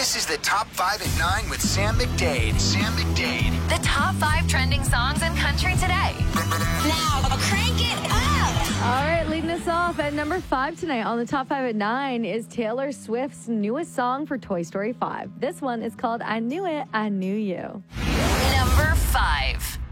This is the Top 5 at 9 with Sam McDade. Sam McDade. The top 5 trending songs in country today. Now, crank it up. All right, leading us off at number 5 tonight on the Top 5 at 9 is Taylor Swift's newest song for Toy Story 5. This one is called I Knew It, I Knew You. Number 5.